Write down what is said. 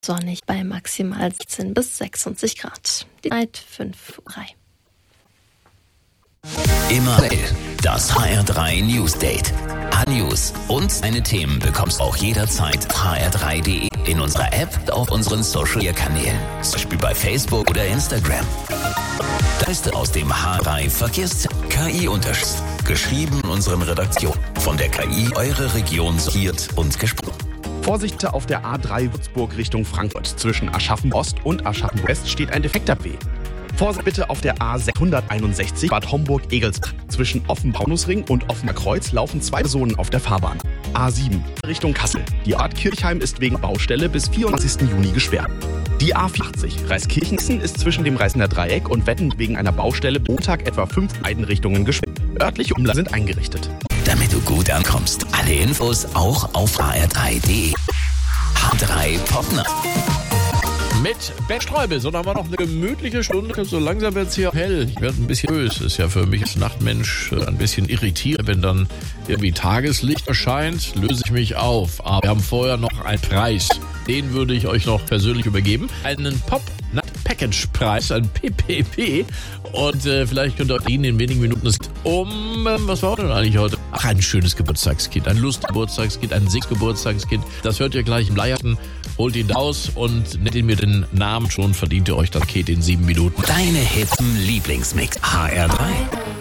sonnig bei maximal 16 bis 26 Grad. Die Zeit 5:03 Uhr. Immer das HR3 News Date. News und seine Themen bekommst du auch jederzeit auf hr3.de, in unserer App, auf unseren Social-Media-Kanälen, zum Beispiel bei Facebook oder Instagram. Das Beste aus dem HR3 Verkehrszentrum. KI unterstützt. Geschrieben in unseren Redaktionen. Von der KI eure Region sortiert und gesprochen. Vorsicht, auf der A3 Würzburg Richtung Frankfurt. Zwischen Aschaffen-Ost und Aschaffen-West steht ein defekter B. Vorsicht bitte auf der A661 Bad Homburg-Egelsbach. Zwischen Offenbach-Taunusring und Offener Kreuz laufen 2 Personen auf der Fahrbahn. A7 Richtung Kassel. Die Ort Kirchheim ist wegen Baustelle bis 24. Juni gesperrt. Die A80 Reiskirchen ist zwischen dem Reißener Dreieck und Wetten wegen einer Baustelle Montag etwa 5 Seitenrichtungen gesperrt. Örtliche Umlagen sind eingerichtet. Damit du gut ankommst. Alle Infos auch auf hr3.de. H3 Popner. Mit Ben Streubel, so haben wir noch eine gemütliche Stunde. So langsam wird es hier hell. Ich werde ein bisschen böse. Ist ja für mich als Nachtmensch ein bisschen irritierend. Wenn dann irgendwie Tageslicht erscheint, löse ich mich auf. Aber wir haben vorher noch einen Preis. Den würde ich euch noch persönlich übergeben. Einen Pop-Nut-Package-Preis, ein PPP. Und vielleicht könnt ihr euch in wenigen Minuten was war denn eigentlich heute? Ach, ein schönes Geburtstagskind, ein lustiges Geburtstagskind, ein Geburtstagskind. Das hört ihr gleich im Leierten. Holt ihn raus und nennt ihn mir den Namen. Schon verdient ihr euch das Paket in 7 Minuten. Deine Hits im Lieblingsmix. HR3.